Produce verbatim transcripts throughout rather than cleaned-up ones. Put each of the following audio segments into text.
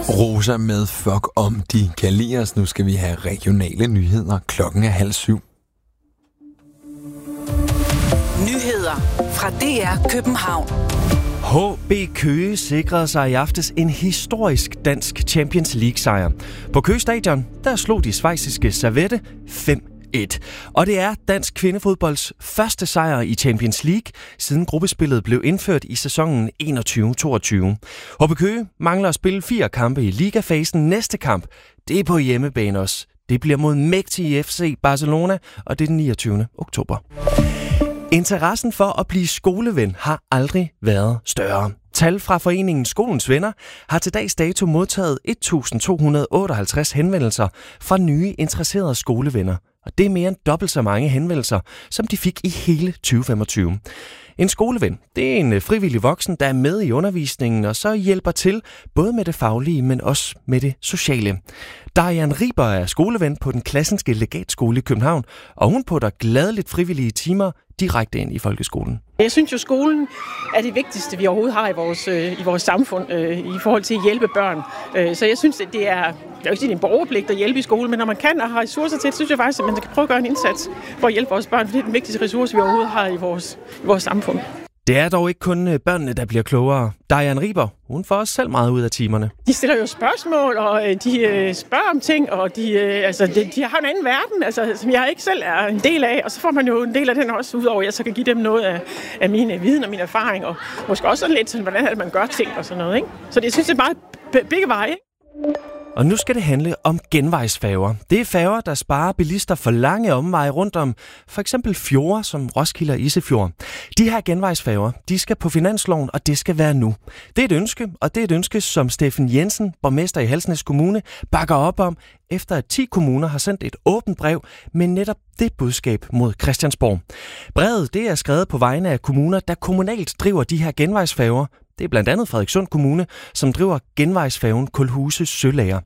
Rosa med Fuck om de kan lide os. Nu skal vi have regionale nyheder. Klokken er halv syv. Nyheder fra D R København. H B Køge sikrede sig i aftes en historisk dansk Champions League-sejr. På Køge Stadion, der slog de schweiziske Servette fem et. Og det er dansk kvindefodbolds første sejr i Champions League, siden gruppespillet blev indført i sæsonen enogtyve toogtyve. H B Køge mangler at spille fire kampe i ligafasen. Næste kamp, det er på hjemmebane også. Det bliver mod mægtige F C Barcelona, og det er den niogtyvende oktober. Interessen for at blive skoleven har aldrig været større. Tal fra foreningen Skolens Venner har til dags dato modtaget et tusind to hundrede otteoghalvtreds henvendelser fra nye interesserede skolevenner. Og det er mere end dobbelt så mange henvendelser, som de fik i hele tyve femogtyve. En skoleven, det er en frivillig voksen, der er med i undervisningen og så hjælper til både med det faglige, men også med det sociale. Diane Riber er skoleven på den Klassenske Legatskole i København, og hun putter gladeligt frivillige timer direkte ind i folkeskolen. Jeg synes jo, skolen er det vigtigste, vi overhovedet har i vores, øh, i vores samfund øh, i forhold til at hjælpe børn. Øh, så jeg synes, at det er, det er jo ikke en borgerpligt at hjælpe i skolen, men når man kan og har ressourcer til det, synes jeg faktisk, at man kan prøve at gøre en indsats for at hjælpe vores børn, for det er den vigtigste ressource, vi overhovedet har i vores, i vores samfund. Det er dog ikke kun børnene, der bliver klogere. Diane Riber, hun får også selv meget ud af timerne. De stiller jo spørgsmål, og de spørger om ting, og de, altså, de, de har en anden verden, altså, som jeg ikke selv er en del af. Og så får man jo en del af den også, udover at jeg så kan give dem noget af, af min viden og min erfaring, og måske også sådan lidt sådan, hvordan man gør ting og sådan noget. Ikke? Så det, jeg synes, det er meget begge veje. Og nu skal det handle om genvejsfærger. Det er færger, der sparer bilister for lange omveje rundt om for eksempel fjorde som Roskilde og Isefjord. De her genvejsfærger, de skal på finansloven, og det skal være nu. Det er et ønske, og det er et ønske, som Steffen Jensen, borgmester i Halsnæs Kommune, bakker op om, efter at ti kommuner har sendt et åbent brev med netop det budskab mod Christiansborg. Brevet, det er skrevet på vegne af kommuner, der kommunalt driver de her genvejsfærger. Det er blandt andet Frederikssund Kommune, som driver genvejsfærgen Kulhuse Sølager.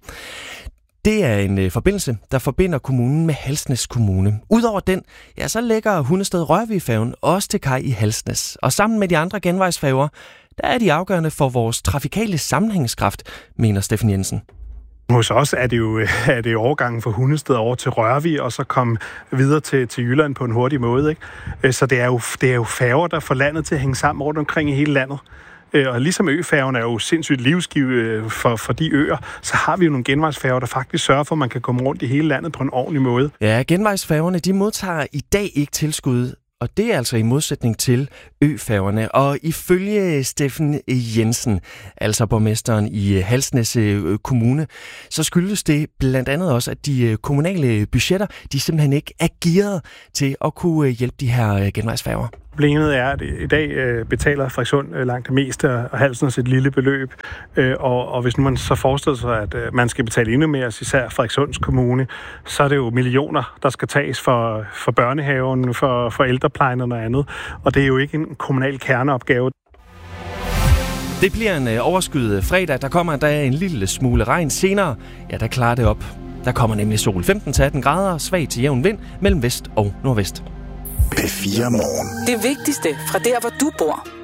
Det er en øh, forbindelse, der forbinder kommunen med Halsnæs Kommune. Udover den, ja, så lægger Hundested Rørvig-færgen også til kaj i Halsnæs. Og sammen med de andre genvejsfærger, der er de afgørende for vores trafikale sammenhængskraft, mener Steffen Jensen. Hos os er det jo er det overgangen fra Hundested over til Rørvig, og så komme videre til, til Jylland på en hurtig måde. Ikke? Så det er, jo, det er jo færger, der får landet til at hænge sammen rundt omkring i hele landet. Og ligesom øfærgen er jo sindssygt livsgive for, for de øer, så har vi jo nogle genvejsfærger, der faktisk sørger for, at man kan komme rundt i hele landet på en ordentlig måde. Ja, genvejsfærgerne, de modtager i dag ikke tilskud, og det er altså i modsætning til øfærgerne. Og ifølge Steffen Jensen, altså borgmesteren i Halsnæs Kommune, så skyldes det blandt andet også, at de kommunale budgetter, de simpelthen ikke er gearet til at kunne hjælpe de her genvejsfærger. Problemet er, at i dag betaler Frederikssund langt det meste, og Halsnæs et lille beløb. Og, og hvis nu man så forestiller sig, at man skal betale endnu mere, især Frederiksunds Kommune, så er det jo millioner, der skal tages for, for børnehaven, for, for ældreplejen og noget andet. Og det er jo ikke en kommunal kerneopgave. Det bliver en overskyet fredag. Der kommer der en lille smule regn senere. Ja, der klarer det op. Der kommer nemlig sol femten til atten grader, svag til jævn vind mellem vest og nordvest. P fire Morgen. Det vigtigste fra der, hvor du bor.